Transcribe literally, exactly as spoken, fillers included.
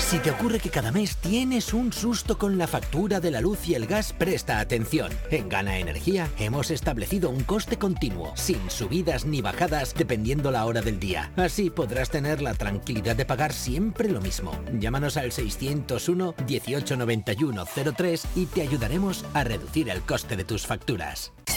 Si te ocurre que cada mes tienes un susto con la factura de la luz y el gas, presta atención. En Gana Energía hemos establecido un coste continuo, sin subidas ni bajadas dependiendo la hora del día. Así podrás tener la tranquilidad de pagar siempre lo mismo. Llámanos al seiscientos uno, dieciocho noventa y uno, cero tres y te ayudaremos a reducir el coste de tus facturas.